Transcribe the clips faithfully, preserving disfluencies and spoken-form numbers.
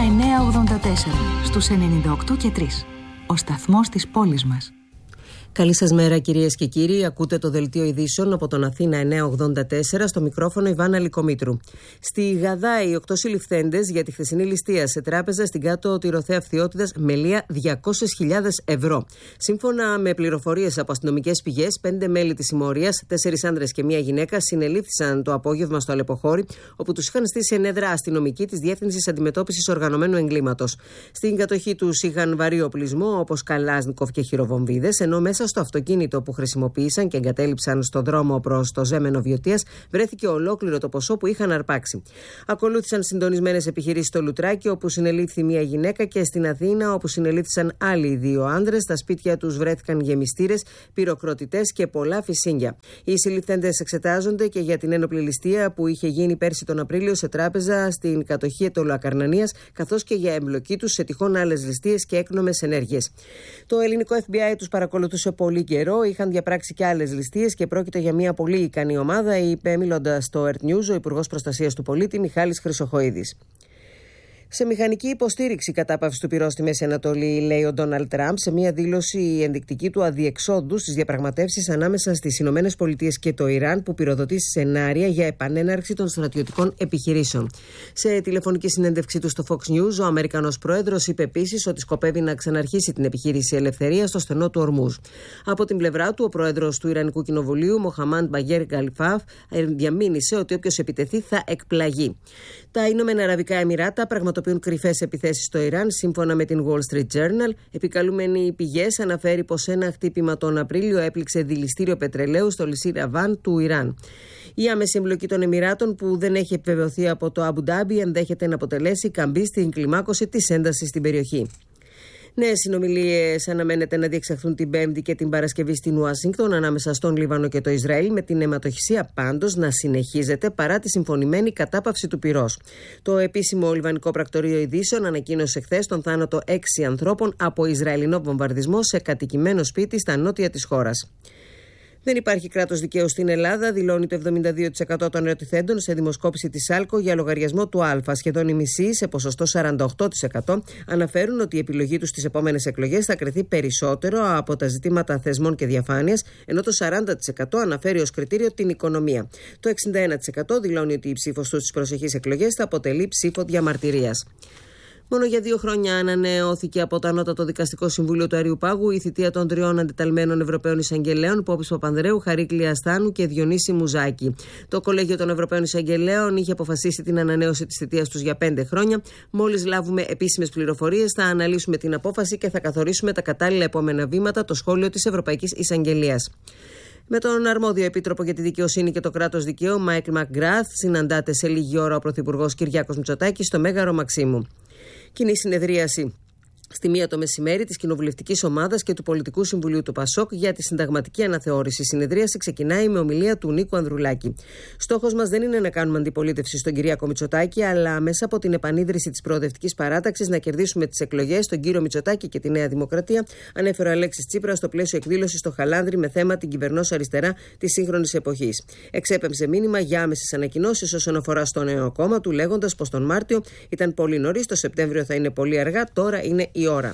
εννιακόσια ογδόντα τέσσερα στους ενενήντα οκτώ και τρία. Ο σταθμός της πόλης μας. Καλή σας μέρα κυρίες και κύριοι, ακούτε το δελτίο ειδήσεων από τον Αθήνα εννιακόσια ογδόντα τέσσερα, στο μικρόφωνο Ιβάνα Λυκομήτρου. Στη Γαδά οι οκτώ συλληφθέντες για τη χθεσινή ληστεία σε τράπεζα στην κάτω Τυροθέα Φθιώτιδας με λία διακόσιες χιλιάδες ευρώ. Σύμφωνα με πληροφορίες από αστυνομικές πηγές, πέντε μέλη της συμμορίας, τέσσερις άνδρες και μία γυναίκα, συνελήφθησαν το απόγευμα στο Αλεποχώρι, όπου τους είχαν στήσει ενέδρα αστυνομικοί της Διεύθυνσης Αντιμετώπισης Οργανωμένου Εγκλήματος. Στην κατοχή τους είχαν βαρύ οπλισμό όπως καλάζνικοφ και χειροβομβίδες, ενώ μέσα στο αυτοκίνητο που χρησιμοποίησαν και εγκατέλειψαν στον δρόμο προς το Ζέμενο Βιωτίας βρέθηκε ολόκληρο το ποσό που είχαν αρπάξει. Ακολούθησαν συντονισμένες επιχειρήσεις στο Λουτράκι, όπου συνελήφθη μία γυναίκα, και στην Αθήνα, όπου συνελήφθησαν άλλοι δύο άντρες. Στα σπίτια τους βρέθηκαν γεμιστήρες, πυροκροτητές και πολλά φυσίγγια. Οι συλληφθέντες εξετάζονται και για την ένοπλη ληστεία που είχε γίνει πέρσι τον Απρίλιο σε τράπεζα στην κατοχή Αιτωλοακαρνανίας, καθώς και για εμπλοκή τους σε τυχόν άλλες ληστείες και έκνομες ενέργειες. Το ελληνικό εφ μπι άι τους παρακολουθούσε πολύ καιρό, είχαν διαπράξει και άλλες ληστείες και πρόκειται για μια πολύ ικανή ομάδα, είπε μιλώντας στο Earth News ο Υπουργός Προστασίας του Πολίτη Μιχάλης Χρυσοχοΐδης. Σε μηχανική υποστήριξη κατάπαυσης του πυρός στη Μέση Ανατολή, λέει ο Ντόναλντ Τραμπ σε μια δήλωση ενδεικτική του αδιεξόδου στις διαπραγματεύσεις ανάμεσα στις Ηνωμένες Πολιτείες και το Ιράν, που πυροδοτεί σενάρια για επανέναρξη των στρατιωτικών επιχειρήσεων. Σε τηλεφωνική συνέντευξή του στο Fox News, ο Αμερικανός πρόεδρος είπε επίσης ότι σκοπεύει να ξαναρχίσει την επιχείρηση ελευθερίας στο στενό του Ορμούζ. Από την πλευρά του, ο πρόεδρος του Ιρανικού Κοινοβουλίου, Μοχαμάντ Μπαγέρ Γκαλφάφ, διαμήνυσε ότι όποιος επιτεθεί θα εκπλαγεί. Τα Ηνωμένα Αραβικά Εμιράτα πραγματοποιούν κρυφές επιθέσεις στο Ιράν, σύμφωνα με την Wall Street Journal. Επικαλούμενοι πηγές αναφέρει πως ένα χτύπημα τον Απρίλιο έπληξε δηληστήριο πετρελαίου στο νησί Ραβάν του Ιράν. Η άμεση εμπλοκή των Εμιράτων, που δεν έχει επιβεβαιωθεί από το Αμπου Ντάμπι, ενδέχεται να αποτελέσει καμπή στην κλιμάκωση της έντασης στην περιοχή. Νέες συνομιλίες αναμένεται να διεξαχθούν την Πέμπτη και την Παρασκευή στην Ουάσιγκτον ανάμεσα στον Λίβανο και το Ισραήλ, με την αιματοχυσία πάντως να συνεχίζεται παρά τη συμφωνημένη κατάπαυση του πυρός. Το επίσημο Λιβανικό Πρακτορείο Ειδήσεων ανακοίνωσε χθες τον θάνατο έξι ανθρώπων από Ισραηλινό βομβαρδισμό σε κατοικημένο σπίτι στα νότια της χώρας. Δεν υπάρχει κράτος δικαίου στην Ελλάδα, δηλώνει το εβδομήντα δύο τοις εκατό των ερωτηθέντων σε δημοσκόπηση της ΣΑΛΚΟ για λογαριασμό του Α. Σχεδόν οι μισοί, σε ποσοστό σαράντα οκτώ τοις εκατό, αναφέρουν ότι η επιλογή τους στις επόμενες εκλογές θα κριθεί περισσότερο από τα ζητήματα θεσμών και διαφάνειας, ενώ το σαράντα τοις εκατό αναφέρει ως κριτήριο την οικονομία. Το εξήντα ένα τοις εκατό δηλώνει ότι η ψήφος τους στις προσεχείς εκλογές θα αποτελεί ψήφο διαμαρτυρίας. Μόνο για δύο χρόνια ανανεώθηκε από το Ανώτατο Δικαστικό Συμβούλιο του Αριουπάγου η θητεία των τριών αντεταλμένων Ευρωπαίων Εισαγγελέων, Πόπης Παπανδρέου, Χαρίκλη Ασθάνου και Διονύση Μουζάκη. Το Κολέγιο των Ευρωπαίων Εισαγγελέων είχε αποφασίσει την ανανέωση της θητείας τους για πέντε χρόνια. Μόλις λάβουμε επίσημες πληροφορίες, θα αναλύσουμε την απόφαση και θα καθορίσουμε τα κατάλληλα επόμενα βήματα, το σχόλιο της Ευρωπαϊκής Εισαγγελίας. Με τον αρμόδιο επίτροπο για τη δικαιοσύνη και το κράτος δικαίου, Μάικλ Μακγκράθ, συναντάται σε λίγη ώρα ο Πρωθυπουργός Κυριάκος Μητσοτάκης στο Μέγαρο Μαξίμου. Κοινή συνεδρίαση στη μία το μεσημέρι της Κοινοβουλευτικής Ομάδας και του Πολιτικού Συμβουλίου του ΠΑΣΟΚ για τη συνταγματική αναθεώρηση. Η συνεδρίαση ξεκινάει με ομιλία του Νίκου Ανδρουλάκη. Στόχος μας δεν είναι να κάνουμε αντιπολίτευση στον Κυριάκο Μητσοτάκη, αλλά μέσα από την επανίδρυση της προοδευτικής παράταξης να κερδίσουμε τις εκλογές στον κύριο Μητσοτάκη και τη Νέα Δημοκρατία, ανέφερε ο Αλέξης Τσίπρας στο πλαίσιο εκδήλωσης στο Χαλάνδρι με θέμα την κυβερνώσα αριστερά της σύγχρονης εποχής. Εξέπεμψε μήνυμα για άμεσες ανακοινώσεις όσον αφορά στο νέο κόμμα του, λέγοντας πως τον Μάρτιο ήταν πολύ νωρίς, το Σεπτέμβριο θα είναι πολύ αργά, τώρα είναι η ώρα.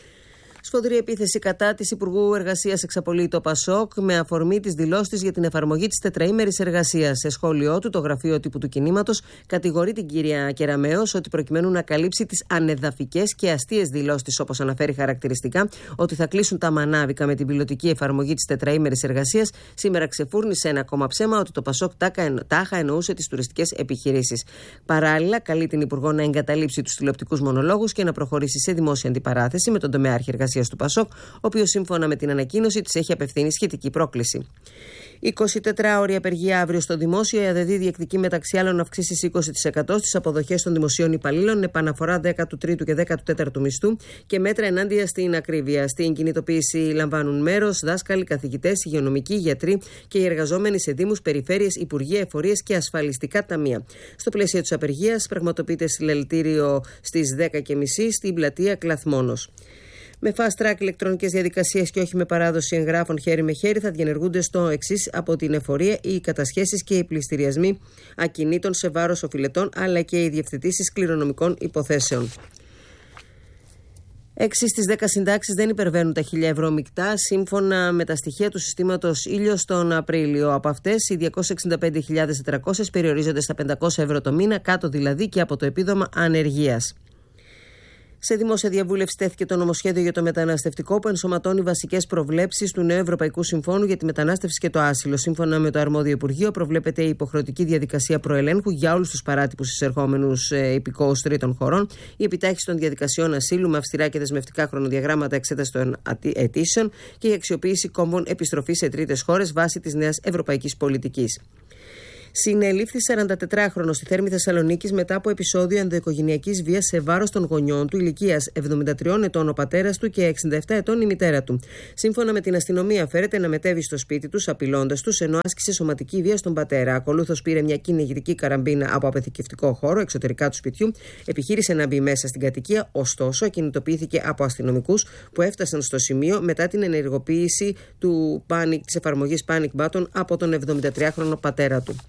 Σφοδρή επίθεση κατά της Υπουργού Εργασίας εξαπολύει το ΠΑΣΟΚ με αφορμή τις δηλώσεις της για την εφαρμογή της τετραήμερης εργασίας. Σε σχόλιο του, το Γραφείο Τύπου του Κινήματος κατηγορεί την κυρία Κεραμέως ότι προκειμένου να καλύψει τις ανεδαφικές και αστείες δηλώσεις της, όπως αναφέρει χαρακτηριστικά, ότι θα κλείσουν τα μανάβικα με την πιλωτική εφαρμογή της τετραήμερης εργασίας, σήμερα ξεφούρνησε ένα ακόμα ψέμα ότι το ΠΑΣΟΚ τάχα εννοούσε τις τουριστικές επιχειρήσεις. Παράλληλα, καλεί την Υπουργό να εγκαταλείψει τους τηλεοπτικούς μονολόγους και να προχωρήσει σε δημόσια αντιπαράθεση με τον τομεάρχη εργασίας του ΠΑΣΟΚ, ο οποίος σύμφωνα με την ανακοίνωση της έχει απευθύνει σχετική πρόκληση. εικοσιτετράωρη απεργία αύριο στο δημόσιο. Η ΑΔΔ διεκδικεί μεταξύ άλλων αυξήσεις είκοσι τοις εκατό στις αποδοχές των δημοσίων υπαλλήλων, επαναφορά δέκατου τρίτου και δέκατου τέταρτου μισθού και μέτρα ενάντια στην ακρίβεια. Στην κινητοποίηση λαμβάνουν μέρος δάσκαλοι, καθηγητές, υγειονομικοί, γιατροί και οι εργαζόμενοι σε δήμους, περιφέρειες, υπουργεία, εφορίες και ασφαλιστικά ταμεία. Στο πλαίσιο της απεργίας πραγματοποιείται συλλαλητήριο στις δέκα και μισή στην πλατεία Κλαθμόνος. Με fast track ηλεκτρονικές διαδικασίες και όχι με παράδοση εγγράφων χέρι με χέρι θα διενεργούνται στο εξής από την εφορία οι κατασχέσεις και οι πληστηριασμοί ακινήτων σε βάρος οφειλετών, αλλά και οι διευθετήσεις κληρονομικών υποθέσεων. Έξι στις δέκα συντάξεις δεν υπερβαίνουν τα χίλια ευρώ μεικτά, σύμφωνα με τα στοιχεία του συστήματος Ήλιος τον Απρίλιο. Από αυτές, οι διακόσιες εξήντα πέντε χιλιάδες τετρακόσιες περιορίζονται στα πεντακόσια ευρώ το μήνα, κάτω δηλαδή και από το επίδομα ανεργίας. Σε δημόσια διαβούλευση τέθηκε το νομοσχέδιο για το μεταναστευτικό που ενσωματώνει βασικές προβλέψεις του νέου Ευρωπαϊκού Συμφώνου για τη μετανάστευση και το άσυλο. Σύμφωνα με το αρμόδιο Υπουργείο, προβλέπεται η υποχρεωτική διαδικασία προελέγχου για όλους τους παράτυπους εισερχόμενους ε, υπηκόους τρίτων χωρών, η επιτάχυνση των διαδικασιών ασύλου με αυστηρά και δεσμευτικά χρονοδιαγράμματα εξέταση των αιτήσεων και η αξιοποίηση κόμβων επιστροφής σε τρίτες χώρες βάσει της νέας ευρωπαϊκής πολιτικής. Συνελήφθη σαραντατετράχρονος στη Θέρμη Θεσσαλονίκης μετά από επεισόδιο ενδοοικογενειακής βίας σε βάρος των γονιών του, ηλικίας εβδομήντα τριών ετών ο πατέρας του και εξήντα επτά ετών η μητέρα του. Σύμφωνα με την αστυνομία, φέρεται να μετέβει στο σπίτι τους απειλώντας τους, ενώ άσκησε σωματική βία στον πατέρα. Ακολούθως πήρε μια κυνηγητική καραμπίνα από αποθηκευτικό χώρο εξωτερικά του σπιτιού, επιχείρησε να μπει μέσα στην κατοικία, ωστόσο ακινητοποιήθηκε από αστυνομικούς που έφτασαν στο σημείο μετά την ενεργοποίηση του panic, της εφαρμογής Panic Button από τον εβδομηντατριάχρονο πατέρα του.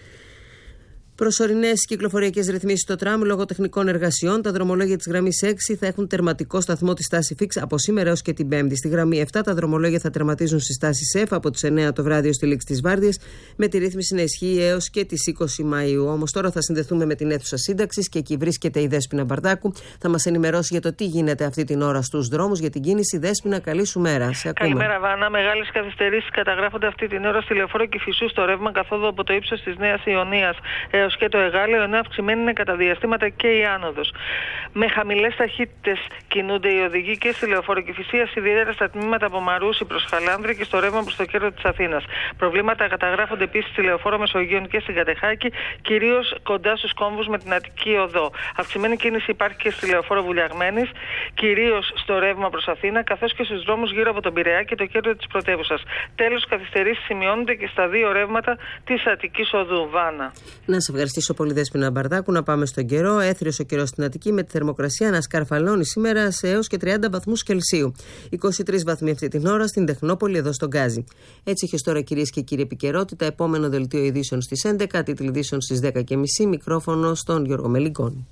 Προσωρινές κυκλοφοριακές ρυθμίσεις στο τραμ λόγω τεχνικών εργασιών. Τα δρομολόγια της γραμμής έξι θα έχουν τερματικό σταθμό τη στάση Φίξ από σήμερα έως και την Πέμπτη. Στη γραμμή επτά τα δρομολόγια θα τερματίζουν στη στάση ΣΕΦ από τις εννέα το βράδυ ως τη λήξη της βάρδιας, με τη ρύθμιση να ισχύει έως και τις είκοσι Μαΐου. Όμως τώρα θα συνδεθούμε με την αίθουσα σύνταξης και εκεί βρίσκεται η Δέσποινα Μπαρδάκου. Θα μας ενημερώσει για το τι γίνεται αυτή την ώρα στους δρόμους για την κίνηση. Δέσποινα, καλή σου μέρα. Σε ακούμε. Καλημέρα, Βάνα. Μεγάλες καθυστερήσεις καταγράφονται αυτή την ώρα στη Λεωφόρο Κηφισού στο ρεύμα καθόδου από το ύψος της Νέας Ιωνίας έως και το Εγάλεο, ενώ αυξημένη είναι κατά διαστήματα και η άνοδος. Με χαμηλές ταχύτητες κινούνται οι οδηγοί και στη Λεωφόρο Κηφισίας, ιδιαίτερα στα τμήματα από Μαρούσι προς Χαλάνδρη και στο ρεύμα προς το κέντρο της Αθήνας. Προβλήματα καταγράφονται επίσης στη Λεωφόρο Μεσογείων και στην Κατεχάκη, κυρίως κοντά στους κόμβους με την Αττική Οδό. Αυξημένη κίνηση υπάρχει και στη Λεωφόρο Βουλιαγμένης, κυρίως στο ρεύμα προς Αθήνα, καθώς και στους δρόμους γύρω από τον Πειραιά και το κέντρο της πρωτεύουσας. Τέλος, καθυστερήσεις σημειώνονται και στα δύο ρεύματα της Αττικής Οδού. Βάνα. Να σε ευχαριστήσω πολύ, Δέσποινα Μπαρδάκου. Να πάμε στον καιρό. Έθριος ο καιρός στην Αττική, με τη θερμοκρασία να σκαρφαλώνει σήμερα σε έως και τριάντα βαθμούς Κελσίου. είκοσι τρεις βαθμοί αυτή την ώρα στην Τεχνόπολη, εδώ στον Γκάζι. Έτσι είχε τώρα, κυρίες και κύριοι, επικαιρότητα. Επόμενο δελτίο ειδήσεων στις έντεκα, τίτλοι ειδήσεων στις δέκα και μισή. Μικρόφωνο στον Γιώργο Μελιγκόνη.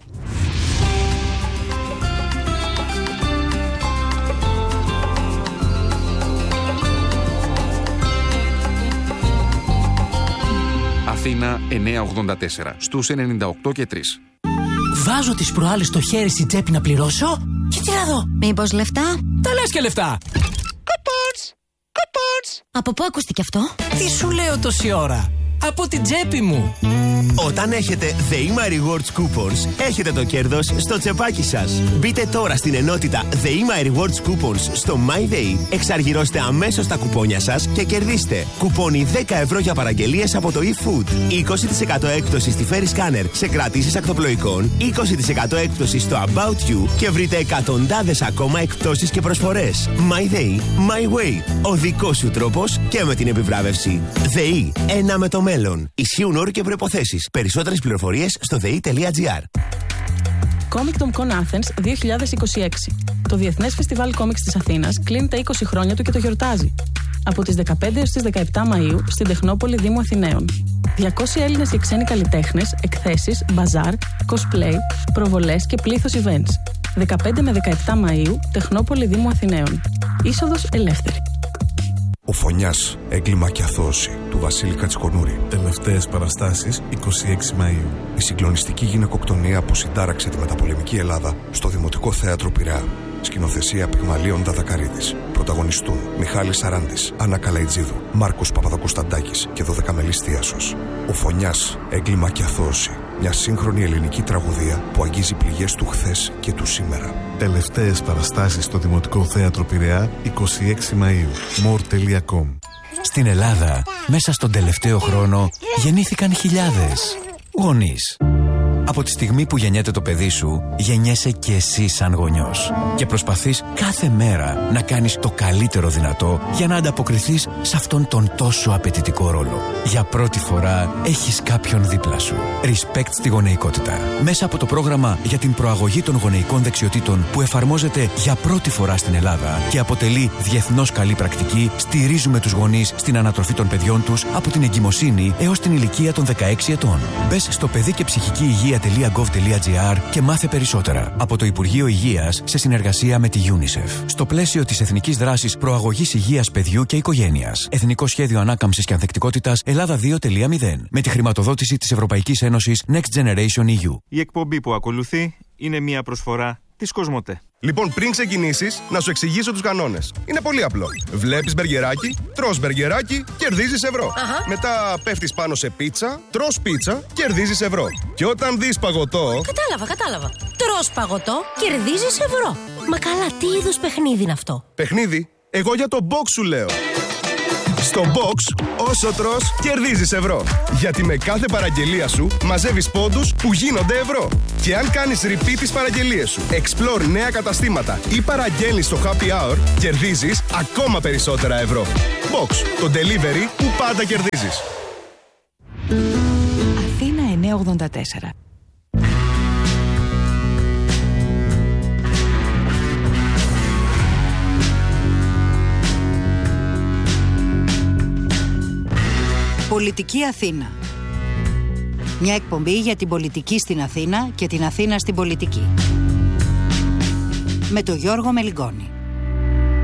Αθήνα εννιακόσια ογδόντα τέσσερα, στους ενενήντα οκτώ και τρία. Βάζω τις προάλλες στο χέρι στην τσέπη να πληρώσω και τι να δω. Μήπως λεφτά? Τα λες και λεφτά. Κουπόνς, κουπόνς. Από πού ακούστηκε αυτό? Τι σου λέω τόση ώρα? Από την τσέπη μου. Όταν έχετε The My Rewards Coupons, έχετε το κέρδος στο τσεπάκι σας. Μπείτε τώρα στην ενότητα The My Rewards Coupons στο MyDay, εξαργυρώστε αμέσως τα κουπόνια σας και κερδίστε κουπόνι δέκα ευρώ για παραγγελίες από το eFood, είκοσι τοις εκατό έκπτωση στη Ferry Scanner σε κρατήσεις ακτοπλοϊκών, είκοσι τοις εκατό έκπτωση στο About You και βρείτε εκατοντάδες ακόμα εκπτώσεις και προσφορές. MyDay, My Way, ο δικός σου τρόπος και με την επιβράβευση. ΔΕΗ, ένα με το μέλλον. Ισχύουν όροι και προϋποθέσεις. Περισσότερες πληροφορίες στο δε.gr. Comic Con Athens δύο χιλιάδες είκοσι έξι. Το Διεθνές Φεστιβάλ Κόμιξ της Αθήνας κλείνει τα είκοσι χρόνια του και το γιορτάζει. Από τις δεκαπέντε έως τις δεκαεπτά Μαΐου στην Τεχνόπολη Δήμου Αθηναίων. διακόσιοι Έλληνες και ξένοι καλλιτέχνες, εκθέσεις, μπαζάρ, cosplay, προβολές και πλήθος events. δεκαπέντε με δεκαεπτά Μαΐου, Τεχνόπολη Δήμου Αθηναίων. Είσοδος ελεύθερη. Ο Φωνιάς, έγκλημα και αθώωση, του Βασίλη Κατσικονούρη. Τελευταίες παραστάσεις, είκοσι έξι Μαΐου. Η συγκλονιστική γυναικοκτονία που συντάραξε τη μεταπολεμική Ελλάδα στο Δημοτικό Θέατρο Πειραιά. Σκηνοθεσία Πυγμαλίων Δαδακαρίδης. Πρωταγωνιστούν Μιχάλης Σαράντης, Άννα Καλαϊτζίδου, Μάρκος Παπαδοκοσταντάκης και δωδεκαμελής Θίασος. Ο Φωνιάς, έγκλημα και αθώωση. Μια σύγχρονη ελληνική τραγωδία που αγγίζει πληγές του χθες και του σήμερα. Τελευταίες παραστάσεις στο Δημοτικό Θέατρο Πειραιά, είκοσι έξι Μαΐου. more τελεία com. Στην Ελλάδα, μέσα στον τελευταίο χρόνο, γεννήθηκαν χιλιάδες γονείς. Από τη στιγμή που γεννιέται το παιδί σου, γεννιέσαι και εσύ σαν γονιός. Και προσπαθείς κάθε μέρα να κάνεις το καλύτερο δυνατό για να ανταποκριθείς σε αυτόν τον τόσο απαιτητικό ρόλο. Για πρώτη φορά έχεις κάποιον δίπλα σου. Respect στη γονεϊκότητα. Μέσα από το πρόγραμμα για την προαγωγή των γονεϊκών δεξιοτήτων που εφαρμόζεται για πρώτη φορά στην Ελλάδα και αποτελεί διεθνώς καλή πρακτική, στηρίζουμε τους γονείς στην ανατροφή των παιδιών τους από την εγκυμοσύνη έως την ηλικία των δεκαέξι ετών. Μπες στο παιδί και ψυχική υγεία υγεία.gov.gr και μάθε περισσότερα. Από το Υπουργείο Υγείας σε συνεργασία με τη UNICEF. Στο πλαίσιο της Εθνικής Δράσης Προαγωγής Υγείας Παιδιού και Οικογένειας. Εθνικό Σχέδιο Ανάκαμψης και Ανθεκτικότητας Ελλάδα δύο κόμμα μηδέν. Με τη χρηματοδότηση της Ευρωπαϊκής Ένωσης Next Generation ι γιου. Η εκπομπή που ακολουθεί είναι μια προσφορά της Κοσμοτέ. Λοιπόν, πριν ξεκινήσεις, να σου εξηγήσω τους κανόνες. Είναι πολύ απλό. Βλέπεις μπεργκεράκι, τρως μπεργκεράκι, κερδίζεις ευρώ. Αχα. Μετά πέφτεις πάνω σε πίτσα, τρως πίτσα, κερδίζεις ευρώ. Και όταν δεις παγωτό... Κατάλαβα, κατάλαβα. Τρως παγωτό, κερδίζεις ευρώ. Μα καλά, τι είδους παιχνίδι είναι αυτό? Παιχνίδι? Εγώ για το box σου λέω. Στο box, όσο τρως, κερδίζεις ευρώ. Γιατί με κάθε παραγγελία σου μαζεύεις πόντους που γίνονται ευρώ. Και αν κάνεις repeat τις παραγγελίες σου, explore νέα καταστήματα ή παραγγέλνεις στο happy hour, κερδίζεις ακόμα περισσότερα ευρώ. Box, το delivery που πάντα κερδίζεις. Αθήνα εννιακόσια ογδόντα τέσσερα. Πολιτική Αθήνα. Μια εκπομπή για την πολιτική στην Αθήνα και την Αθήνα στην πολιτική. Με τον Γιώργο Μελιγκόνη.